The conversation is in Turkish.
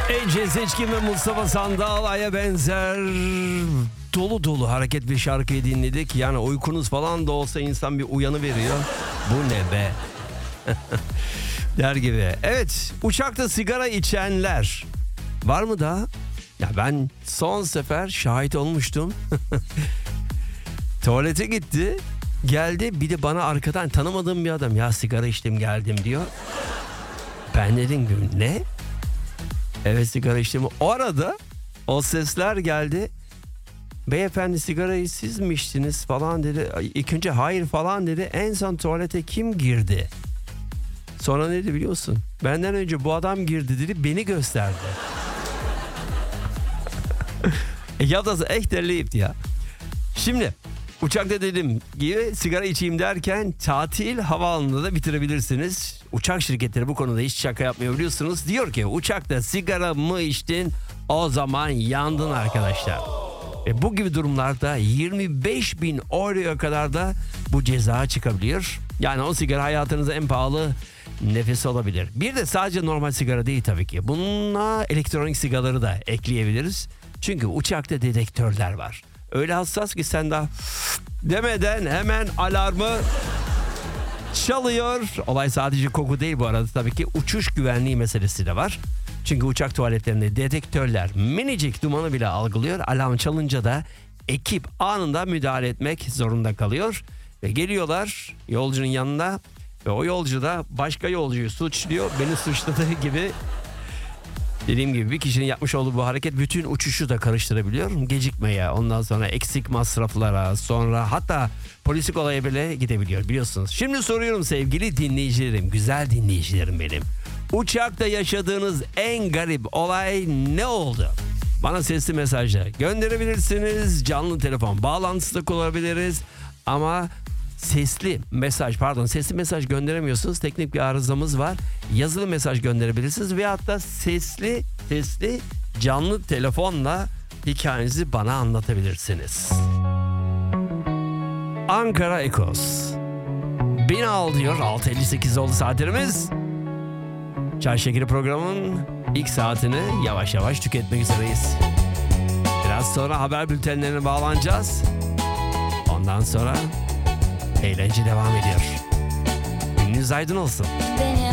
Ece Seçkin ve Mustafa Sandal Ay'a benzer dolu dolu hareket bir şarkıyı dinledik. Yani uykunuz falan da olsa insan bir uyanıveriyor. Bu ne be? Der gibi. Evet, uçakta sigara içenler var mı daha? Ya ben son sefer şahit olmuştum. Tuvalete gitti. Geldi, bir de bana arkadan tanımadığım bir adam, ya sigara içtim geldim diyor. Ben dedim ne? Evet, sigara içtim. O arada o sesler geldi. Beyefendi, sigarayı siz mi içtiniz falan dedi. İlk önce hayır falan dedi. En son tuvalete kim girdi? Sonra ne dedi biliyorsun? Benden önce bu adam girdi dedi, beni gösterdi. Ya da echt erlebt ya. Şimdi uçakta dedim gibi sigara içeyim derken tatil havaalanında da bitirebilirsiniz. Uçak şirketleri bu konuda hiç şaka yapmıyor biliyorsunuz. Diyor ki uçakta sigara mı içtin, o zaman yandın arkadaşlar. Bu gibi durumlarda 25.000 euroya kadar da bu ceza çıkabiliyor. Yani o sigara hayatınızda en pahalı nefes olabilir. Bir de sadece normal sigara değil tabii ki. Bununla elektronik sigaraları da ekleyebiliriz. Çünkü uçakta dedektörler var. Öyle hassas ki sen daha demeden hemen alarmı çalıyor. Olay sadece koku değil bu arada, tabii ki uçuş güvenliği meselesi de var. Çünkü uçak tuvaletlerinde dedektörler minicik dumanı bile algılıyor. Alarm çalınca da ekip anında müdahale etmek zorunda kalıyor. Ve geliyorlar yolcunun yanına ve o yolcu da başka yolcuyu suçluyor. Beni suçladığı gibi. Dediğim gibi bir kişinin yapmış olduğu bu hareket bütün uçuşu da karıştırabiliyor. Gecikmeye, ondan sonra eksik masraflara, sonra hatta polislik olaya bile gidebiliyor biliyorsunuz. Şimdi soruyorum sevgili dinleyicilerim, güzel dinleyicilerim benim. Uçakta yaşadığınız en garip olay ne oldu? Bana sesli mesajla gönderebilirsiniz. Canlı telefon bağlantısı da kullanabiliriz. Ama sesli mesaj gönderemiyorsunuz. Teknik bir arızamız var. Yazılı mesaj gönderebilirsiniz. Veyahut da sesli canlı telefonla hikayenizi bana anlatabilirsiniz. Ankara Ekos. Beni al diyor. 6.58 oldu saatlerimiz. Çay Şekeri programının ilk saatini yavaş yavaş tüketmek üzereyiz. Biraz sonra haber bültenlerine bağlanacağız. Ondan sonra eğlence devam ediyor. Gününüz aydın olsun.